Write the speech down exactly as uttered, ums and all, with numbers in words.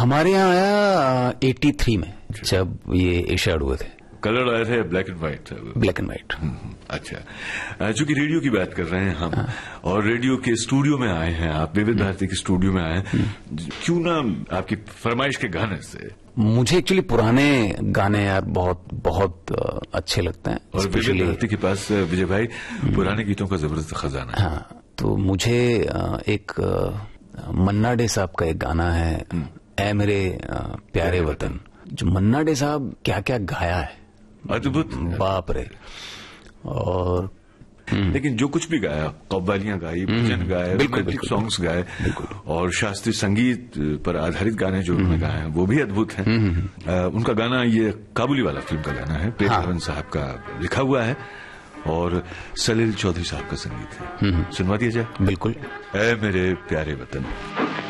हमारे यहाँ आया तिरासी में, जब ये एशियाड हुए थे। कलर आए थे black and white? Black and white. अच्छा, चूंकि रेडियो की बात कर रहे हैं हम, हाँ। और रेडियो के स्टूडियो में आए हैं आप, विविध भारती के स्टूडियो में आए हैं, क्यों ना आपकी फरमाइश के गाने से? मुझे एक्चुअली पुराने गाने यार बहुत बहुत अच्छे लगते हैं, और विविध भारती के पास विजय भाई पुराने गीतों का जबरदस्त खजाना है। हाँ, तो मुझे एक मन्ना डे साहब का एक गाना है, ऐ मेरे प्यारे वतन, जो मन्ना डे साहब क्या क्या गाया है, अद्भुत, बाप रे। और लेकिन जो कुछ भी गाया, कव्वालियां गाई, भजन गाए, रोमांटिक सॉन्ग्स गाए, और शास्त्रीय संगीत पर आधारित गाने जो उन्होंने गाए हैं वो भी अद्भुत हैं। उनका गाना ये काबुली वाला फिल्म का गाना है, प्रेम हवन साहब का लिखा हुआ है और सलील चौधरी साहब का संगीत है। सुनवा दिया जाए? बिल्कुल। ऐ मेरे प्यारे वतन।